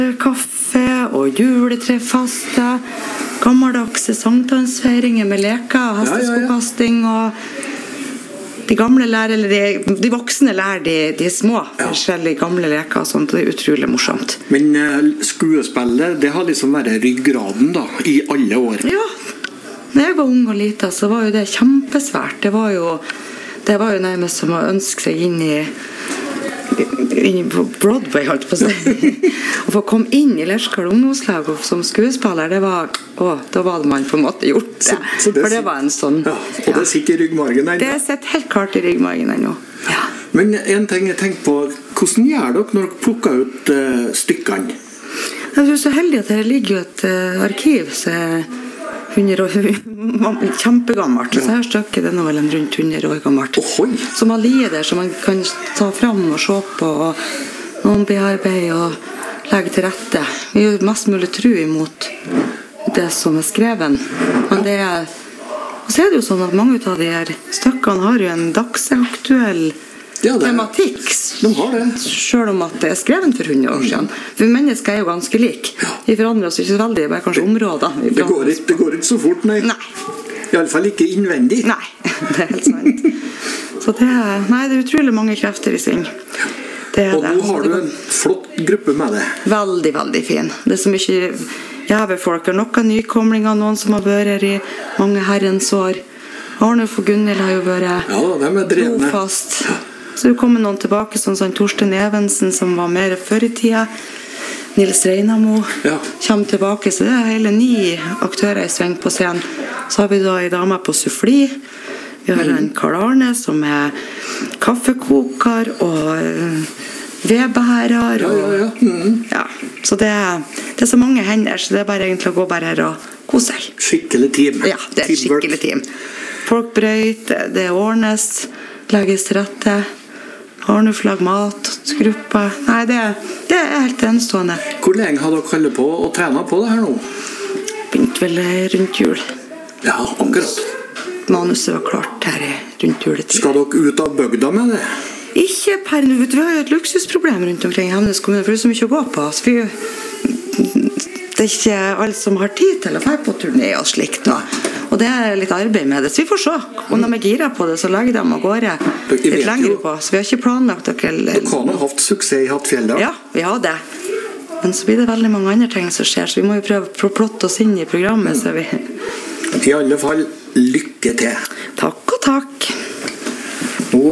kaffe og juletrefaste, gammeldagse sankthansfeiringer med leker, hesteskokasting og de gamle lærer, eller de voksne lærer de små forskjellige gamle leker og sånt, det utrolig morsomt. Men skuespillet, det har liksom vært ryggraden da, i alle år. Ja, når jeg var ung og liten, så var jo det kjempesvært. Det var jo nærmest som å ønske seg inn på Broadway, holdt på å si. Å få komme inn i Lerskal ungdomslag som skuespiller, da var man på en måte gjort det. For det var en sånn... Ja, og det sitter i ryggmargen ennå. Det sitter helt klart i ryggmargen ennå. Ja. Men en ting jeg tenker på, hvordan gjør dere når dere plukker ut stykkene? Jeg er så heldig at det ligger jo et arkiv, så kjempegammelt. Så her stykket det er nå vel rundt 100 år gammelt. Som har liet der, som man kan ta fram og se på, og noen bearbeider og legge til rette. Vi gjør mest mulig tro imot det som er skreven. Men og så er det jo sånn at mange av de her stykkene har jo en dagsaktuell tematikk. De har det. Selv om at det er skrevet for 100 år siden. For mennesker er jo ganske like. Vi forandrer oss ikke så veldig, bare kanskje områder. Det går ikke så fort, nei. I alle fall ikke innvendig. Nei, det er helt sant. Så det er utrolig mange krefter i sving. Og nå har du en flott gruppe med det. Veldig, veldig fin. Det er så mye jæve folk, og noen nykomlinger, noen som har vært her i mange herrens år. Arnulf og Gunhild har jo vært trofast. Så det kommer noen tilbake, sånn som Torsten Evensen, som var mer før i tida. Nils Reinamo kommer tilbake, så det er hele 9 aktører i sving på scenen. Så har vi da en dame på suffli. Vi har en Karl Arne, som er kaffekoker og vedbærer. Så det er så mange hender, så det er bare egentlig å gå bare her og kose seg. Skikkelig team. Ja, det er et skikkelig team. Folk brøyter, det ordnes, legges til rette. Arnulf lager mat, gruppa. Nei, det er helt enestående. Hvor lenge har dere holdt på å trene på det her nå? Begynte vel rundt jul. Ja, akkurat. Manuset var klart her rundt juletid. Skal dere ut av bygda med det? Ikke per nå. Vi har jo et luksusproblem rundt omkring i Hemnes kommune, for det er så mye å gå på. Det er ikke alle som har tid til å være på turné og slikt nå. Og det er litt arbeid med det, så vi får se. Og når vi girer på det, så legger de av gårde litt lenger på. Så vi har ikke planlagt dere. Dere har hatt suksess i Hattfjellet? Ja, vi har det. Men så blir det veldig mange andre ting som skjer, så vi må jo prøve å plotte oss inn i programmet. Så vi... I alle fall, lykke til. Takk og takk. Nå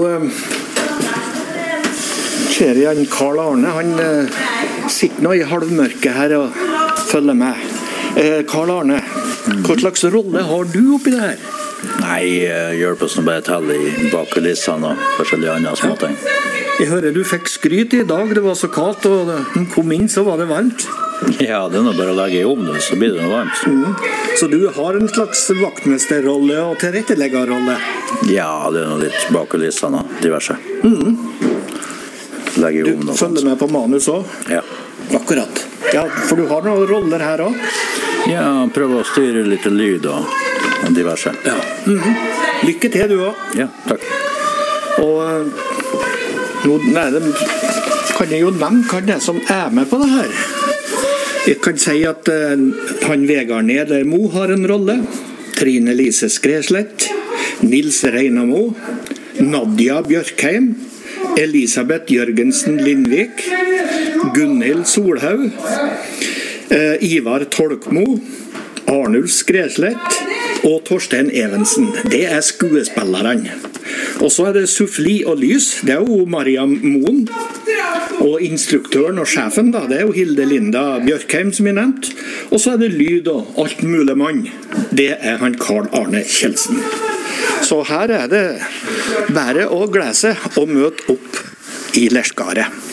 ser jeg Karl Arne, han sitter nå i halvmørket her og følger med. Karl Arne, hva slags rolle har du oppi det her? Nei, jeg hjelper oss nå bare til i bakkulissene og forskjellige andre småting. Jeg hører du fikk skryt i dag, det var så kaldt, og når du kom inn så var det varmt. Ja, det er nå bare å legge i ovnen, så blir det noe varmt. Så du har en slags vaktmesterrolle og tilretteleggerrolle? Ja, det er noe litt bakkulissene og diverse. Legge i ovnen. Du følger med på manus også? Ja. Akkurat. Ja, for du har noen roller her også? Ja, prøver å styre litt lyd og diverse. Ja. Lykke til du også. Ja, takk. Og nå kan jeg jo nevne hva det er som er med på det her. Jeg kan si at han Vegard Nedermo har en rolle. Trine Lise Skreslett, Nils Reinamo, Nadia Bjørkheim, Elisabeth Jørgensen Lindvik, Gunhild Solhaug, Ivar Tolkmo, Arnulf Skreslett og Torsten Evensen. Det er skuespillerne. Og så er det suffli og lys. Det er jo Maria Moen. Og instruktøren og sjefen da, det er jo Hilde Linda Bjørkheim som jeg nevnt. Og så er det lyd og alt mulig mann. Det er han Karl Arne Kjeldsen. Så her er det bare å glede seg og møte opp i Lerskaret.